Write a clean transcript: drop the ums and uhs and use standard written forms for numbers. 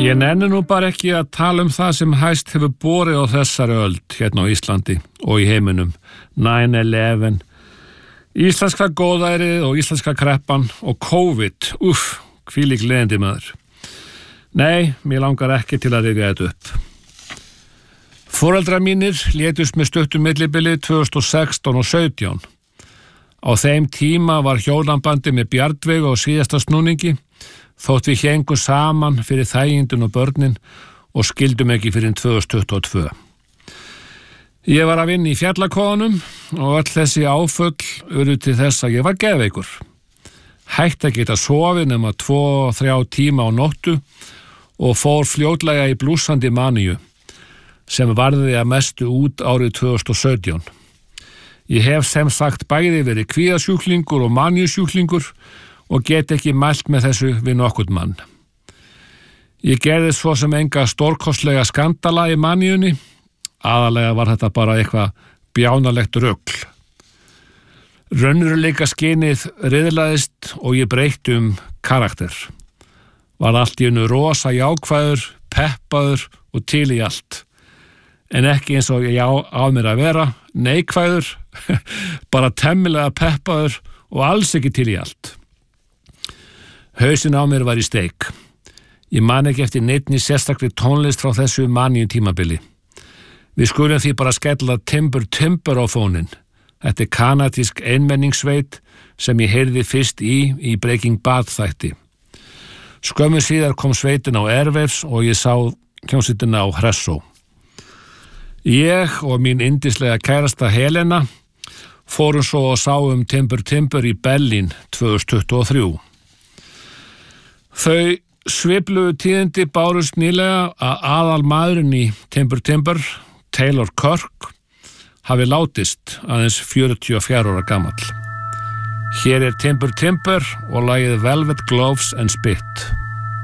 Ég nenni nú bara ekki að tala það sem hæst hefur borið á þessari öld hérna á Íslandi og í heiminum. 9/11, íslenska góðærið og íslenska kreppan og COVID. Hvílík leiðindi maður. Nei, mér langar ekki til að rifja þetta upp. Foreldrar mínir létust með stuttu millibili 2016 og 17. Á þeim tíma var hjónabandi með Bjarnveig og síðasta snúningi, þótt við héngum saman fyrir þægindin og börnin og skildum ekki fyrir 2022. Ég var að vinna í Fjallakofanum og öll þessi áföll urðu til þess að ég var geðveikur. Hætti að geta sofið nema 2-3 tíma á nóttu og fór fljótlega í blússandi maníu sem varði að mestu út árið 2017. Ég hef sem sagt bæði verið kvíðasjúklingur og maníusjúklingur og get ekki mælt með þessu við nokkurn mann. Ég gerði svo sem enga stórkostlega skandala í maníunni, aðalega var þetta bara eitthvað bjánalegt rugl. Raunveruleika skynið riðlaðist og ég breytti karakter. Var allt í einu rosa jákvæður, peppaður og til í allt. En ekki eins og ég á mér að vera, neikvæður, bara temmilega peppaður og alls ekki til í allt. Hausinn á mér var í steik. Ég man ekki eftir neinni sérstakri tónlist frá þessu maníu tímabili. Við skulum því bara skella Timber Timber á fóninn. Þetta kanadísk einmenningssveit sem ég heyrði fyrst í Breaking Bad þætti. Skömmu síðar kom sveitin á Airwaves og ég sá hljómsveitina á Hressó. Ég og mín yndislega kærasta Helena fórum svo og sáum Timber Timber í Berlín 2023. Þau svipluðu tíðindi bárust nýlega að aðalmaðurinn í Timber Timber, Taylor Kirk, hafi látist aðeins 44 ára gamall. Hér Timber Timber og lagið Velvet Gloves and Spit.